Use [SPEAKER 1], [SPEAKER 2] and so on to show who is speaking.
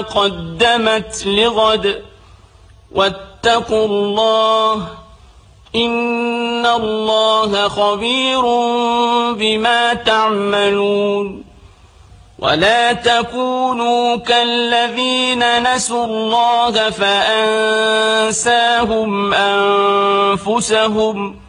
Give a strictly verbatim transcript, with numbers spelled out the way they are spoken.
[SPEAKER 1] قدمت لغد واتقوا الله إن الله خبير بما تعملون. ولا تكونوا كالذين نسوا الله فأنساهم أنفسهم